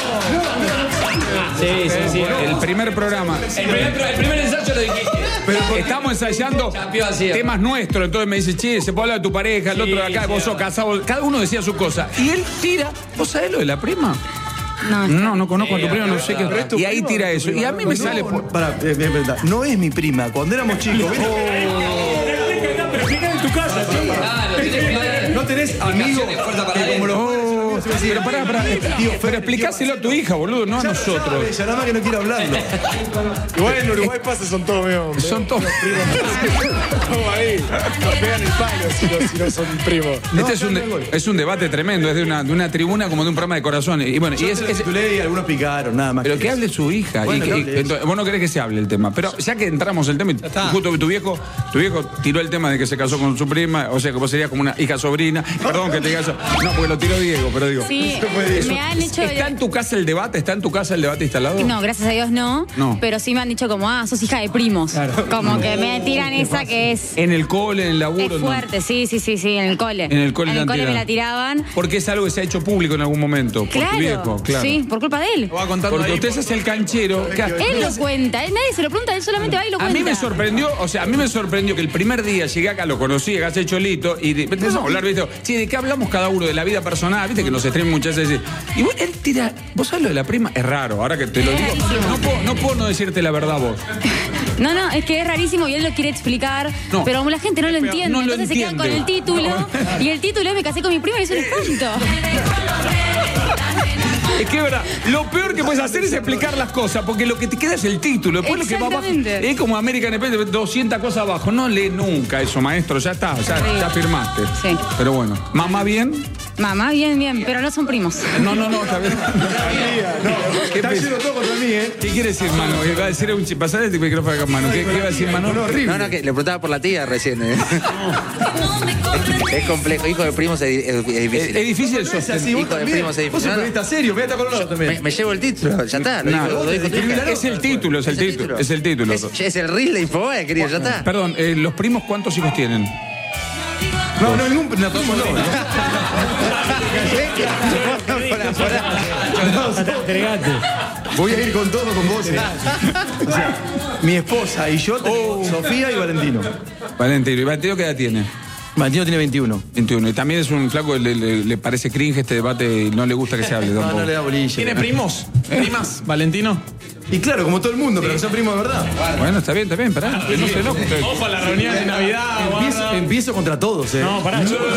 Sí, sí, sí.
El primer programa.
El primer, el primer ensayo lo dijiste.
Estamos ensayando
Campeón, sí.
temas nuestros, entonces me dice, che, se puede hablar de tu pareja, el otro de acá,
sí,
vos
sí.
sos casado, cada uno decía su cosa. Y él tira, ¿vos sabés lo de la prima?
No,
No, no conozco a tu prima, no sé
¿Pero es tu
qué. Y ahí
prima
tira
o tu
eso. Y
prima?
a mí
No,
me
no,
sale
no,
por...
Pará, eh, eh, verdad. No es mi prima. Cuando éramos chicos. ¿viste?
Pero explica en tu casa, chico.
Claro, tenés que-
No tenés amigos
fuerza para
que como los
Oh, pero pará, pará.
Tío,
Pero explicáselo a tu hija, boludo, no a
Ya
nosotros.
sabe, ya nada más que no quiero hablarlo.
Igual en Uruguay pasa, son todos medio.
Son todos.
Como ahí. Nos pegan el palo si no, si no son primos.
Este es un, de- es un debate tremendo, es de una, de una tribuna como de un programa de corazón. Y bueno, y
Yo
es,
te lo
es-
titulé y algunos picaron, nada más.
pero que hable su hija.
Bueno,
y que-
que
y-
hable
entonces, vos no querés que se hable el tema. Pero ya que entramos en el tema, y justo tu viejo, tu viejo tiró el tema de que se casó con su prima, o sea que vos serías como una hija sobrina. Perdón que te diga eso. No, porque lo tiró Diego, pero digo.
Sí, me han hecho.
¿Está en tu casa el debate? ¿Está en tu casa el debate instalado?
No, gracias a Dios no.
No.
Pero sí me han dicho como, ah, sos hija de primos. Como que me tiran esa que es.
En el cole, en el laburo.
Es
no.
fuerte, sí, sí, sí, sí, en el cole.
En el cole
En
la
el cole
tiran.
me la tiraban.
Porque es algo que se ha hecho público en algún momento. Por
Claro,
tu viejo, claro.
sí, por culpa de él.
Porque usted se hace el canchero. ¿Qué hace?
Él lo cuenta, él- nadie se lo pregunta, él solamente va y lo
A
cuenta.
mí me sorprendió, o sea, a mí me sorprendió que el primer día llegué acá, lo conocí, acá se Cholito, y de- empezamos a hablar, ¿viste? Sí, ¿de qué hablamos cada uno? De la vida personal, ¿viste? Que nos streamen muchas veces. Y vos, él tira, ¿vos sabés lo de la prima? Es raro, ahora que te lo digo. No puedo, no puedo no decirte la verdad vos.
No, no, es que es rarísimo y él lo quiere explicar,
No.
pero como la gente no lo entiende,
No lo
entonces se quedan con el
entiende.
título y el título es me casé con mi prima y es un espanto.
Es que es verdad, lo peor que puedes hacer es explicar las cosas, porque lo que te queda es el título. Después lo que va abajo
Exactamente.
es como American Express, doscientas cosas abajo. No lee nunca eso, maestro, ya está, ya, ya firmaste.
Sí.
Pero bueno, mamá bien.
Mamá, bien, bien, pero no son primos.
No, no, no, está bien. ¿Qué
Está
pes-
yendo todo contra mí, ¿eh?
¿Qué quiere decir, Manu? ¿Qué va a decir un chi- pasar este micrófono acá, Manu? ¿Qué, qué va a decir, Manu?
No, no, que le preguntaba por la tía recién. ¿eh? es, es complejo. Hijo de primos es, es- es difícil.
Es, es difícil el
Es así,
sostener.
vos
Hijo de
también.
primos es
Vos
difícil.
sos
No, no.
periodista serio, mirá, está Colorado también.
Me, me llevo el título, ya está. Lo
No,
dijo, lo dijo tu hija.
es el título, es el título, es el título.
Es, es el reel de Infobae, querido, ya está.
Perdón, eh, ¿los primos cuántos hijos tienen?
No, no, ningún. No, ¿cómo no?
Entregate.
Voy a ir con todo con vos. eh. O sea, mi esposa y yo tenemos Sofía y Valentino.
Valentino. ¿Y Valentino qué edad tiene?
Valentino tiene veintiuno.
veintiuno. Y también es un flaco que le, le- le parece cringe este debate y no le gusta que se hable
No,
tampoco.
no le da bolilla.
¿Tiene primos? ¿Primas, Valentino?
Y claro, como todo el mundo, pero que son primos de verdad.
Bueno, está bien, está bien, pará. Que no se enoje usted.
Ojo a la reunión de Navidad,
Empiezo,
guarda.
empiezo contra todos, eh.
No, pará. yo-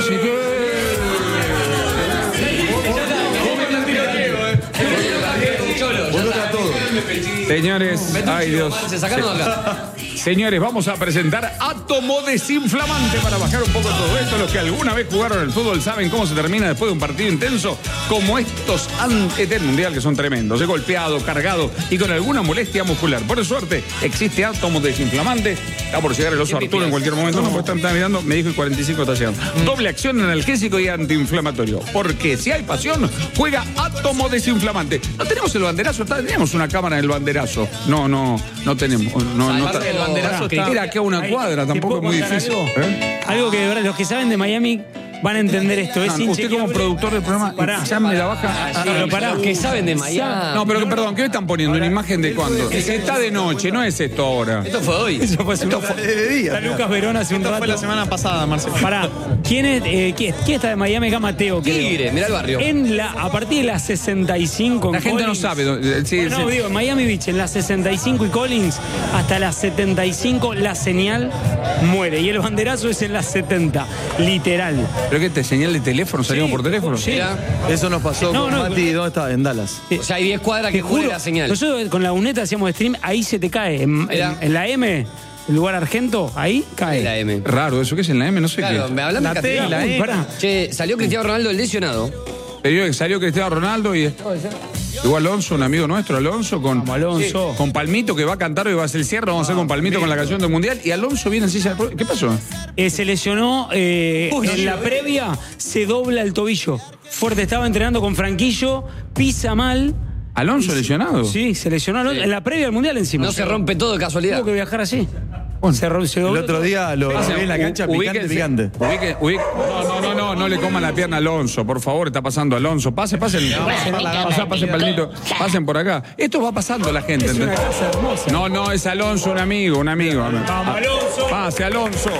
Voy contra todos.
Señores, ay Dios.
Se sacaron acá.
Señores, vamos a presentar átomo desinflamante para bajar un poco todo esto. Los que alguna vez jugaron al fútbol saben cómo se termina después de un partido intenso, como estos antes del Mundial, que son tremendos. He golpeado, cargado y con alguna molestia muscular. Por suerte, existe átomo desinflamante. Está por llegar el oso Arturo en cualquier momento. No, pues está mirando, me dijo el cuarenta y cinco está llegando. Doble acción analgésico y antiinflamatorio. Porque si hay pasión, juega átomo desinflamante. No tenemos el banderazo, está- tenemos una cámara en el banderazo. No, no, no tenemos. No, no
Aparte
está-
del banderazo está-
Era acá a una
Ahí,
cuadra,
¿te
tampoco es
puedo
muy
contar
difícil.
Algo,
¿Eh?
Algo que de verdad, los que saben de Miami van a entender esto. Es
No, usted como
inchequeable.
productor del programa,
Pará.
ya me la baja.
Ah, pero pará.
Los que saben de Miami.
No, pero perdón, ¿qué me están poniendo? ¿Una imagen de cuándo? Es que está de noche, no es esto ahora.
Esto fue hoy.
Eso fue, esto fue
de día.
Está Lucas Verón hace un
Esto
rato.
fue la semana pasada, Marcelo.
Pará, ¿quién, es, eh, quién, quién está de Miami? Acá Mateo, creo.
Tigre, mirá el barrio.
En la, a partir de las sesenta y cinco en
La gente no
Collins.
sabe. dónde- sí,
No,
sí.
digo, en Miami Beach, en las sesenta y cinco y Collins, hasta las setenta y cinco la señal muere. Y el banderazo es en las setenta, literal.
¿Pero qué te señal de teléfono? ¿Salimos por teléfono?
Sí.
Mirá.
Eso nos pasó
No,
con
no,
Mati. ¿Dónde estaba? En Dallas.
O sea, hay diez cuadras que
Te
cubre
juro,
la señal.
nosotros con la UNETA hacíamos stream, ahí se te cae. En,
Mirá.
en- en la M, el lugar argento, ahí cae.
La M.
Raro, ¿eso qué es en la M? No sé
Claro,
qué.
me hablan de
La T y
catedral.
la
Uy,
E.
pará.
Che, salió Cristiano Ronaldo el lesionado.
Pero que salió Cristiano Ronaldo y llegó Alonso, un amigo nuestro, Alonso, con,
Vamos, Alonso.
sí, con Palmito, que va a cantar hoy, va a hacer el cierre, vamos a hacer con Palmito con la canción del Mundial. Y Alonso viene en silla de ruedas. ¿Qué pasó?
Eh, se lesionó eh, en la previa, se dobla el tobillo. Fuerte, estaba entrenando con Franquillo, pisa mal.
¿Alonso lesionado?
Sí, se lesionó Alonso, en la previa del Mundial encima.
No se rompe todo de casualidad.
Tuvo que viajar así. Se, ro- se
El
dobló
otro
todo.
día lo lo vi en la cancha picante,
Ubíquense,
picante.
ubique- ubique- no, no, no, no, no le coman la pierna a Alonso, por favor, está pasando Alonso. Pase, pasen, pasen, pasen, Palmito, pasen por acá. Esto va pasando la gente.
Es una
¿entendés?
casa hermosa.
No, no, es Alonso, un amigo, un amigo.
Vamos, Alonso.
Pase, Alonso.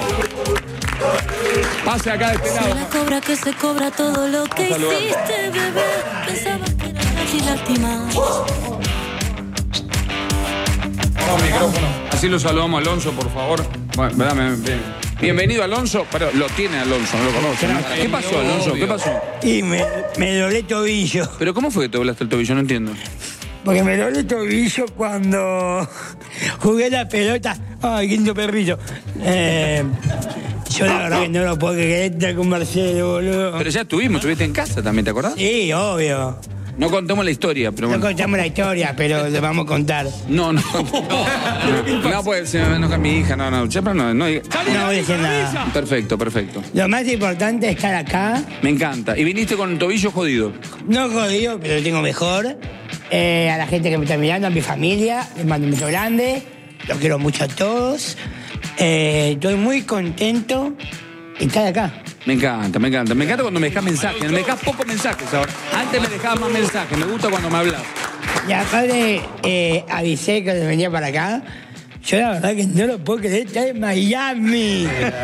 Pase acá de este lado.
La cobra que se cobra todo lo que
Vamos a saludar.
hiciste, bebé. Pensaba que era fácil lastimar.
No, micrófono. Así lo saludamos a Alonso, por favor. Bueno, dame, bien. Bienvenido, Alonso. Pero lo tiene Alonso, no lo conoce. ¿no? ¿Qué pasó, Alonso? ¿Qué pasó?
Y me, me doblé tobillo.
¿Pero cómo fue que te doblaste el tobillo? No entiendo.
Porque me doblé tobillo cuando jugué la pelota. Ay, quinto perrillo. Eh, yo la verdad que no lo puedo creer estar con Marcelo, boludo.
Pero ya estuvimos, estuviste en casa también, ¿te acordás?
Sí, obvio.
No contemos la historia, pero
No
bueno.
contamos la historia, pero le vamos a contar.
No, no. No, no puede ser, enoja mi hija, no, no. Siempre no, no. diga-
No voy a decir nada.
Perfecto, perfecto.
Lo más importante es estar acá.
Me encanta. Y viniste con el tobillo jodido.
No jodido, pero lo tengo mejor. Eh, a la gente que me está mirando, a mi familia, les mando un beso grande. Los quiero mucho a todos. Eh, estoy muy contento de estar acá.
Me encanta, me encanta. Me encanta cuando me dejas mensajes. Me dejas pocos mensajes ahora. Antes me dejabas más mensajes. Me gusta cuando me hablas.
Y aparte, eh, avisé que venía para acá. Yo la verdad que no lo puedo creer, está en Miami.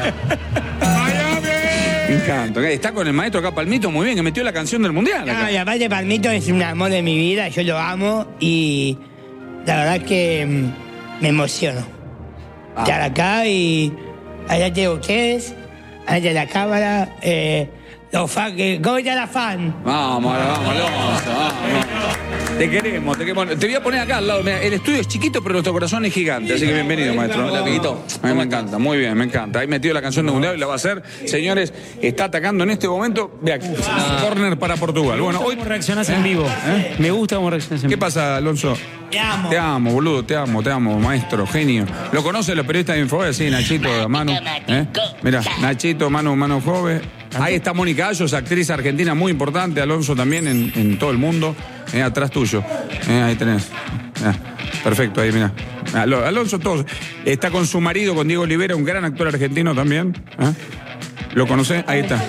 Me encanta. Está con el maestro acá, Palmito, muy bien, que metió la canción del Mundial. acá.
No, y aparte Palmito es un amor de mi vida, yo lo amo y la verdad que mm, me emociono. Estar acá y adelante de ustedes, adelante de la cámara, eh, los fans, que- ¿cómo está la fan?
Vamos, ahora, vamos, Alonso, vamos. Te queremos, te queremos. Te voy a poner acá al lado. Mirá, el estudio es chiquito, pero nuestro corazón es gigante. Así que bienvenido, maestro.
Hola, amiguito.
A mí me encanta, muy bien, me encanta. Ahí metido la canción de Mundial y la va a hacer. Señores, está atacando en este momento. Vea, corner para Portugal. Bueno, hoy.
¿Cómo reaccionás en vivo?
¿Eh?
Me gusta cómo reaccionás en
¿Qué
vivo.
pasa, Alonso?
Te amo.
Te amo, boludo, te amo, te amo, maestro, genio. ¿Lo conocen los periodistas de Infobae? Sí, Nachito, Manu. ¿eh? Mira, Nachito, Manu, Manu Jove. Ahí está Mónica Ayos, actriz argentina muy importante. Alonso también en, en todo el mundo. Eh, atrás tuyo. Eh, ahí tenés. Mirá, perfecto, ahí, mira. Alonso, todos. Está con su marido, con Diego Olivera, un gran actor argentino también. ¿eh? ¿Lo conocés? Ahí está.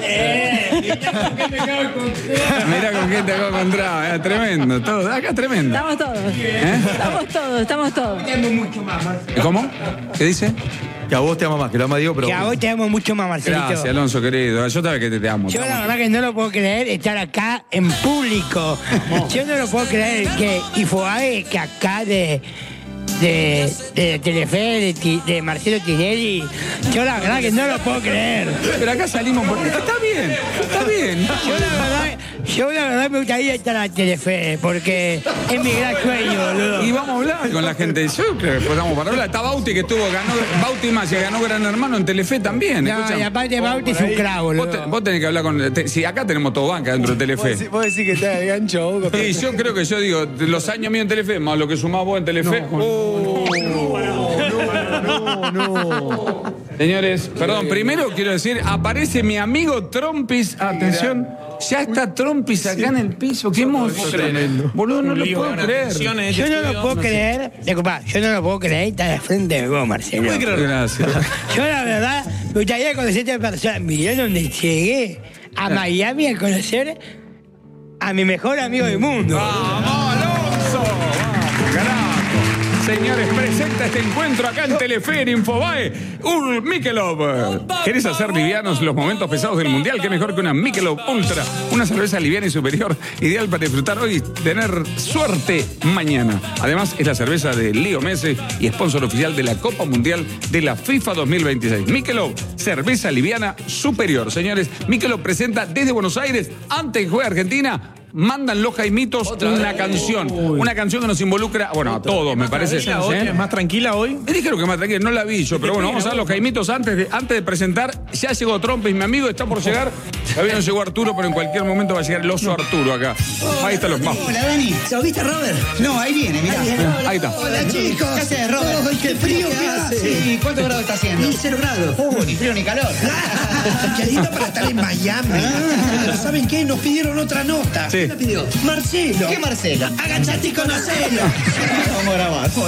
Mirá con quién te acabo de encontrar. eh, tremendo. Todo. Acá tremendo.
Estamos todos.
¿Eh?
Estamos todos, estamos todos.
¿Cómo? ¿Qué dice?
Que a vos te ama más, que lo ama Diego, pero.
Que a vos te amo mucho más, Marcelito.
Gracias, Alonso, querido. Yo sabía que te, te amo.
Yo
te
la
amo.
verdad que no lo puedo creer estar acá en público. Yo no lo puedo creer que Infobae, que acá de, de, de Telefe, de, Ti- de Marcelo Tinelli, yo la verdad que no lo puedo creer.
Pero acá salimos porque está bien, está bien.
Yo la verdad, yo la verdad me gustaría estar a Telefe, porque es mi gran sueño, boludo.
Y vamos a hablar con la gente. Yo creo que podamos para hablar. Está Bauti que estuvo, ganó, Bauti más y ganó Gran Hermano en Telefe también.
No,
Escuchame.
y aparte Bauti es un crack, boludo.
Vos, te- vos tenés que hablar con. te- si acá tenemos todo banca dentro de Telefe.
Vos decís, vos decís que está de gancho, vos.
Sí, yo creo que yo digo, de los años míos en Telefe, más lo que sumás vos en Telefe. Oh.
No, no.
Señores, perdón, primero quiero decir, aparece mi amigo Trompis. Atención, ya está Trompis acá en el piso. ¿Qué emoción? Boludo, no lo puedo creer.
Yo no lo puedo creer, disculpa, yo no lo puedo creer estar al frente de vos, Marcelo.
Gracias.
Yo la verdad me gustaría conocer a esta persona. Mirá donde llegué a Miami a conocer a mi mejor amigo del mundo.
¡Vamos, Alonso! ¡Vamos, carajo! Señores, presenta este encuentro acá en Telefe, en Infobae, un Michelob. ¿Querés hacer livianos los momentos pesados del Mundial? ¿Qué mejor que una Michelob Ultra? Una cerveza liviana y superior, ideal para disfrutar hoy y tener suerte mañana. Además, es la cerveza de Leo Messi y sponsor oficial de la Copa Mundial de la FIFA dos mil veintiséis. Michelob, cerveza liviana superior. Señores, Michelob presenta desde Buenos Aires, antes que juegue Argentina, mandan los Jaimitos una canción. Una canción que nos involucra, bueno, a todos, me parece.
Hoy,
¿Eh?
¿Es más tranquila hoy?
Me dijeron que más tranquila, no la vi yo, pero bueno, vamos a ver los Jaimitos antes de, antes de presentar. Ya llegó Trompis, mi amigo, está por llegar. Todavía no llegó Arturo, pero en cualquier momento va a llegar el oso Arturo acá. Ahí están los más.
Hola, Dani. ¿Lo viste, Robert? No, ahí viene, mirá.
Ahí está.
Hola, chicos. ¿Qué haces, Robert? ¡Ay, qué frío que hace! Sí, ¿cuántos grados está haciendo? Y cero grados. Oh, ni frío ni calor.
Qué lindo para estar en Miami. Pero ¿saben qué? Nos pidieron otra nota.
Sí.
¿Quién la pidió? Marcelo.
¿Qué Marcelo?
Agachate y conocelo.
Vamos a grabar.